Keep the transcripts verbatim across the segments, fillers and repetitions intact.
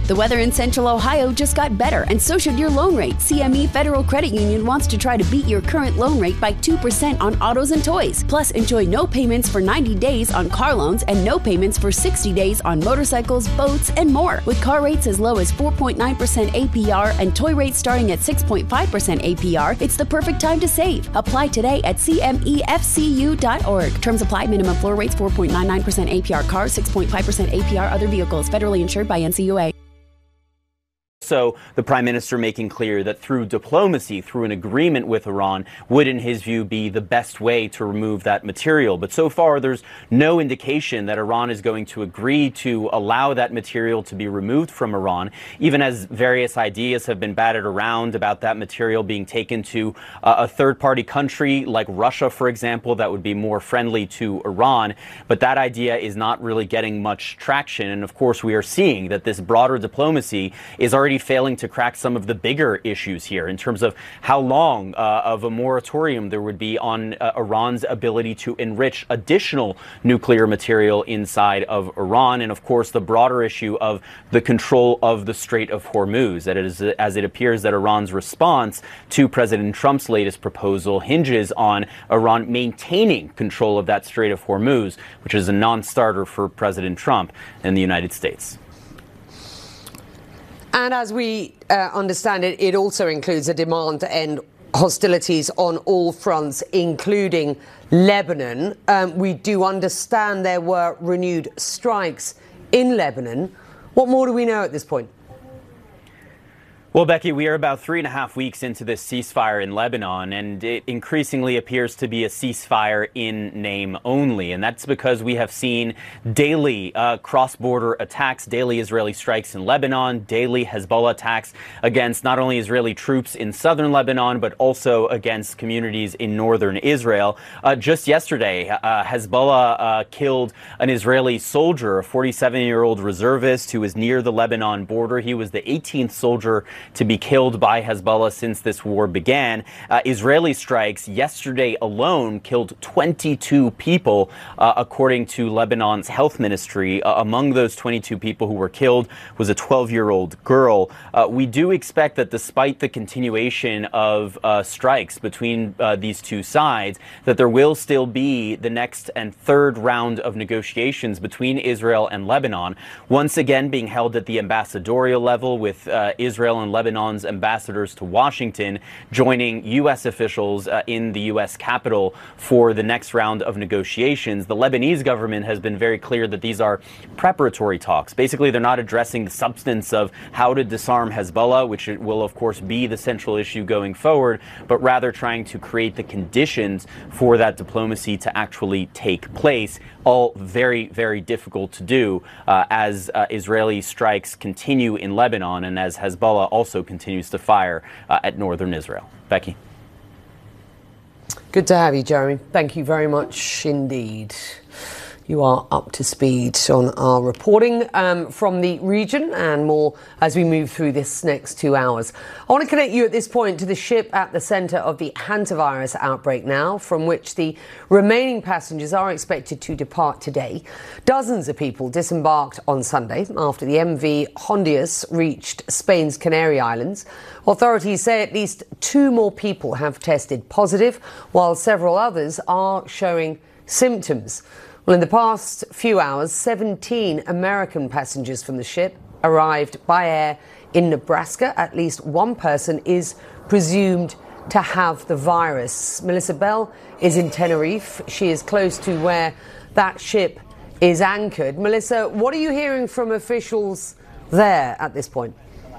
The weather in Central Ohio just got better, and so should your loan rate. C M E Federal Credit Union wants to try to beat your current loan rate by two percent on autos and toys. Plus, enjoy no payments for ninety days on car loans and no payments for sixty days on motorcycles, boats, and more. With car rates as low as four point nine percent A P R and toy rates starting at six point five percent A P R, it's the perfect time to save. Apply today at C M E F C U dot org. Terms apply. Minimum floor rates four point nine nine percent A P R cars, six point five percent A P R other vehicles. Federally insured by N C U A. So the prime minister making clear that through diplomacy, through an agreement with Iran, would, in his view, be the best way to remove that material. But so far, there's no indication that Iran is going to agree to allow that material to be removed from Iran, even as various ideas have been batted around about that material being taken to uh, a third-party country like Russia, for example, that would be more friendly to Iran. But that idea is not really getting much traction. And of course, we are seeing that this broader diplomacy is already failing to crack some of the bigger issues here in terms of how long uh, of a moratorium there would be on uh, Iran's ability to enrich additional nuclear material inside of Iran. And of course, the broader issue of the control of the Strait of Hormuz, that it is, as it appears that Iran's response to President Trump's latest proposal hinges on Iran maintaining control of that Strait of Hormuz, which is a non-starter for President Trump and the United States. And as we uh, understand it, it also includes a demand to end hostilities on all fronts, including Lebanon. Um, we do understand there were renewed strikes in Lebanon. What more do we know at this point? Well, Becky, we are about three and a half weeks into this ceasefire in Lebanon, and it increasingly appears to be a ceasefire in name only. And that's because we have seen daily uh, cross-border attacks, daily Israeli strikes in Lebanon, daily Hezbollah attacks against not only Israeli troops in southern Lebanon, but also against communities in northern Israel. Uh, just yesterday, uh, Hezbollah uh, killed an Israeli soldier, a forty-seven-year-old reservist who was near the Lebanon border. He was the eighteenth soldier to be killed by Hezbollah since this war began. Uh, Israeli strikes yesterday alone killed twenty-two people, uh, according to Lebanon's health ministry. Uh, among those twenty-two people who were killed was a twelve-year-old girl. Uh, we do expect that despite the continuation of uh, strikes between uh, these two sides, that there will still be the next and third round of negotiations between Israel and Lebanon, once again being held at the ambassadorial level, with uh, Israel and Lebanon's ambassadors to Washington joining U S officials uh, in the U S Capitol for the next round of negotiations. The Lebanese government has been very clear that these are preparatory talks. Basically, they're not addressing the substance of how to disarm Hezbollah, which will, of course, be the central issue going forward, but rather trying to create the conditions for that diplomacy to actually take place. All very, very difficult to do uh, as uh, Israeli strikes continue in Lebanon and as Hezbollah also continues to fire uh, at northern Israel. Becky. Good to have you, Jeremy. Thank you very much indeed. You are up to speed on our reporting um, from the region and more as we move through this next two hours. I want to connect you at this point to the ship at the centre of the hantavirus outbreak now, from which the remaining passengers are expected to depart today. Dozens of people disembarked on Sunday after the M V Hondias reached Spain's Canary Islands. Authorities say at least two more people have tested positive, while several others are showing symptoms. Well, in the past few hours, seventeen American passengers from the ship arrived by air in Nebraska. At least one person is presumed to have the virus. Melissa Bell is in Tenerife. She is close to where that ship is anchored. Melissa, what are you hearing from officials there at this point?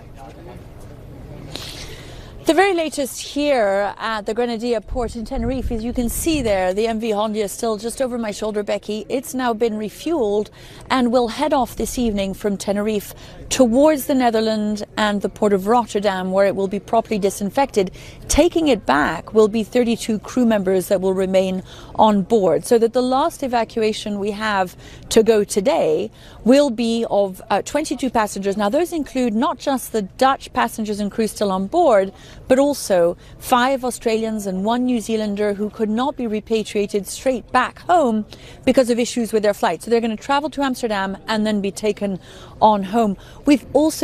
The very latest here at the Grenadilla port in Tenerife, as you can see there, the M V Hondia is still just over my shoulder, Becky. It's now been refueled and will head off this evening from Tenerife towards the Netherlands and the port of Rotterdam, where it will be properly disinfected. Taking it back will be thirty-two crew members that will remain on board, so that the last evacuation we have to go today will be of uh, twenty-two passengers. Now, those include not just the Dutch passengers and crew still on board, but also five Australians and one New Zealander who could not be repatriated straight back home because of issues with their flight. So they're going to travel to Amsterdam and then be taken on home. We've also